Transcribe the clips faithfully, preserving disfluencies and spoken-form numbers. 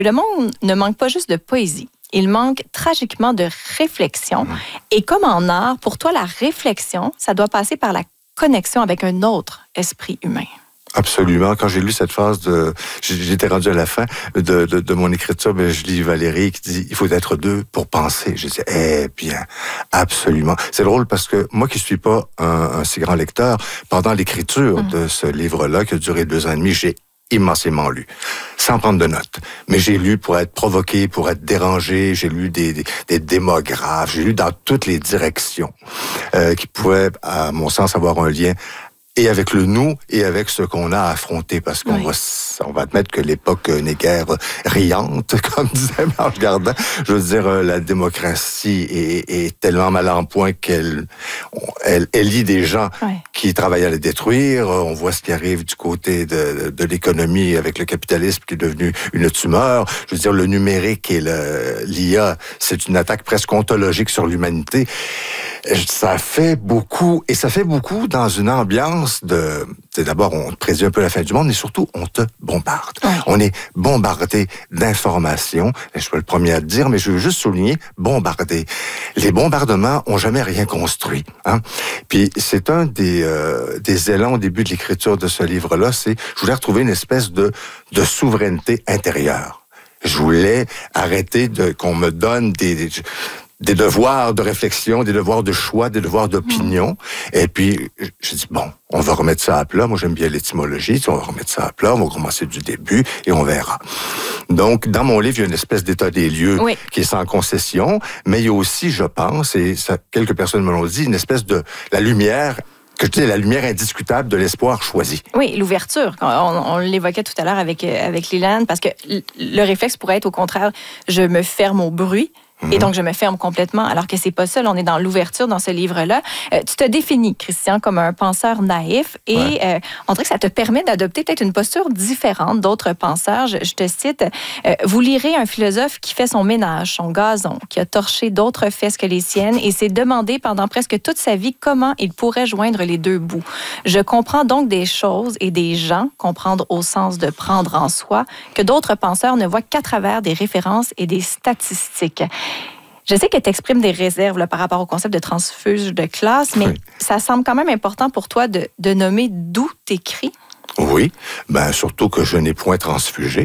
Le monde ne manque pas juste de poésie. Il manque tragiquement de réflexion. Mmh. Et comme en art, pour toi, la réflexion, ça doit passer par la connexion avec un autre esprit humain. Absolument. Quand j'ai lu cette phase, de, j'étais rendu à la fin de, de, de mon écriture, mais je lis Valérie qui dit « Il faut être deux pour penser ». Je dis « Eh bien, absolument ». C'est drôle parce que moi qui suis pas un, un si grand lecteur, pendant l'écriture mmh. de ce livre-là, qui a duré deux ans et demi, j'ai immensément lu, sans prendre de notes. Mais j'ai lu pour être provoqué, pour être dérangé, j'ai lu des, des, des démographes, j'ai lu dans toutes les directions euh, qui pouvaient, à mon sens, avoir un lien et avec le nous, et avec ce qu'on a affronté, parce qu'on oui. va, on va admettre que l'époque n'est guère riante, comme disait Marc Gardin. Je veux dire, la démocratie est, est tellement mal en point qu'elle elle, elle lie des gens oui. qui travaillent à la détruire. On voit ce qui arrive du côté de, de l'économie avec le capitalisme qui est devenu une tumeur. Je veux dire, le numérique et le, l'I A, c'est une attaque presque ontologique sur l'humanité. Ça fait beaucoup, et ça fait beaucoup dans une ambiance de... C'est d'abord, on te prédit un peu la fin du monde, mais surtout, on te bombarde. Oui. On est bombardé d'informations. Je suis pas le premier à le dire, mais je veux juste souligner, bombardé. Les bombardements ont jamais rien construit. Hein? Puis c'est un des, euh, des élans au début de l'écriture de ce livre-là, c'est je voulais retrouver une espèce de, de souveraineté intérieure. Je voulais arrêter de qu'on me donne des... des des devoirs de réflexion, des devoirs de choix, des devoirs d'opinion. Mmh. Et puis, je dis, bon, on va remettre ça à plat. Moi, j'aime bien l'étymologie. On va remettre ça à plat, on va commencer du début et on verra. Donc, dans mon livre, il y a une espèce d'état des lieux oui. qui est sans concession, mais il y a aussi, je pense, et ça, quelques personnes me l'ont dit, une espèce de... la lumière... que je dis la lumière indiscutable de l'espoir choisi. Oui, l'ouverture. On, on l'évoquait tout à l'heure avec, avec Lilane, parce que le réflexe pourrait être au contraire, je me ferme au bruit, et donc, je me ferme complètement, alors que c'est pas ça. Là, on est dans l'ouverture dans ce livre-là. Euh, tu te définis, Christian, comme un penseur naïf et ouais. euh, on dirait que ça te permet d'adopter peut-être une posture différente d'autres penseurs. Je, je te cite, euh, vous lirez un philosophe qui fait son ménage, son gazon, qui a torché d'autres fesses que les siennes et s'est demandé pendant presque toute sa vie comment il pourrait joindre les deux bouts. Je comprends donc des choses et des gens, comprendre au sens de prendre en soi, que d'autres penseurs ne voient qu'à travers des références et des statistiques. Je sais que tu exprimes des réserves là, par rapport au concept de transfuge de classe, mais oui. ça semble quand même important pour toi de, de nommer d'où t'écris. Oui, ben surtout que je n'ai point transfugé.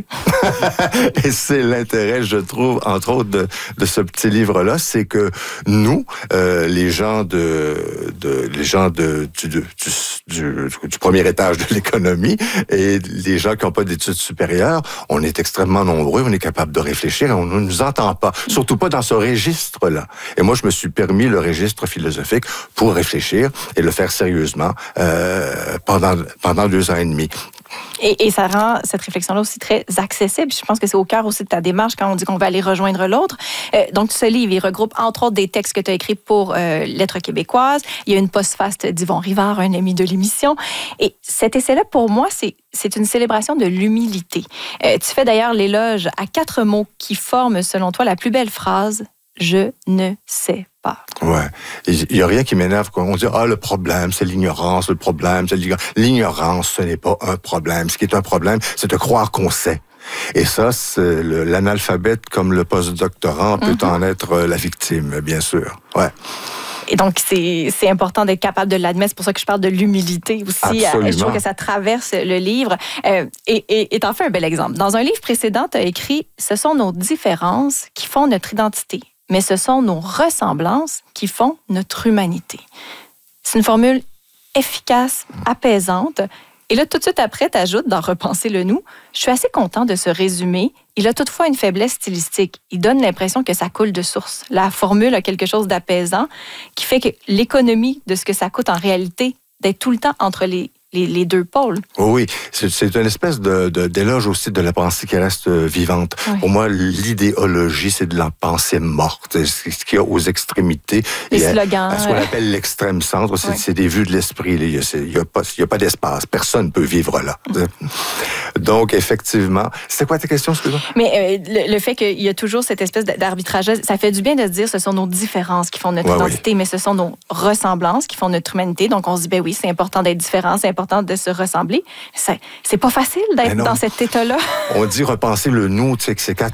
Et c'est l'intérêt, je trouve, entre autres, de, de ce petit livre-là, c'est que nous, euh, les gens de, de les gens de du, du, du, du premier étage de l'économie et les gens qui n'ont pas d'études supérieures, on est extrêmement nombreux, on est capable de réfléchir et on ne nous entend pas, surtout pas dans ce registre-là. Et moi, je me suis permis le registre philosophique pour réfléchir et le faire sérieusement euh, pendant pendant deux ans et demi. Et, et ça rend cette réflexion-là aussi très accessible. Je pense que c'est au cœur aussi de ta démarche quand on dit qu'on va aller rejoindre l'autre. Euh, donc, ce livre, il regroupe entre autres des textes que tu as écrits pour euh, Lettres québécoises. Il y a une postface d'Yvon Rivard, un ami de l'émission. Et cet essai-là, pour moi, c'est, c'est une célébration de l'humilité. Euh, tu fais d'ailleurs l'éloge à quatre mots qui forment, selon toi, la plus belle phrase « Je ne sais pas ». Ouais. Il n'y a rien qui m'énerve quand on dit « Ah, le problème, c'est l'ignorance, le problème, c'est l'ignorance. » L'ignorance, ce n'est pas un problème. Ce qui est un problème, c'est de croire qu'on sait. Et ça, c'est le, l'analphabète comme le post-doctorant peut mm-hmm. en être la victime, bien sûr. Ouais. Et donc, c'est, c'est important d'être capable de l'admettre. C'est pour ça que je parle de l'humilité aussi. Absolument. Je trouve que ça traverse le livre. Euh, et, et, et t'en fais un bel exemple. Dans un livre précédent, tu as écrit « Ce sont nos différences qui font notre identité. Mais ce sont nos ressemblances qui font notre humanité. » C'est une formule efficace, apaisante. Et là, tout de suite après, tu ajoutes dans « Repenser le nous », je suis assez content de ce résumé. Il a toutefois une faiblesse stylistique. Il donne l'impression que ça coule de source. La formule a quelque chose d'apaisant qui fait que l'économie de ce que ça coûte en réalité, d'être tout le temps entre les Les, les deux pôles. Oui, c'est, c'est une espèce de, de, d'éloge aussi de la pensée qui reste vivante. Oui. Pour moi, l'idéologie, c'est de la pensée morte. C'est ce qu'il y a aux extrémités. Les slogans. À ce qu'on appelle l'extrême centre, c'est, oui. c'est des vues de l'esprit. Il n'y a, a, a pas d'espace. Personne ne peut vivre là. Mm. Donc, effectivement... C'était quoi ta question, excuse-moi? Mais euh, le, le fait qu'il y a toujours cette espèce d'arbitrage, ça fait du bien de se dire ce sont nos différences qui font notre ouais, identité, oui. mais ce sont nos ressemblances qui font notre humanité. Donc, on se dit, ben oui, c'est important d'être différent, c'est important de se ressembler. C'est, c'est pas facile d'être dans cet état-là. On dit repenser le nous, tu sais, que c'est quatre